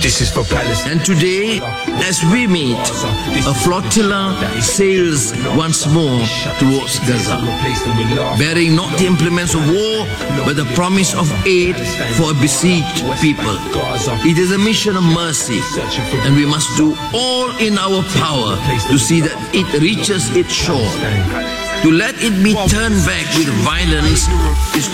This is for Palestine. And today, as we meet, a flotilla sails once more towards Gaza, bearing not the implements of war, but the promise of aid for a besieged people. It is a mission of mercy, and we must do all in our power to see that it reaches its shore. To let it be turned back with violence is to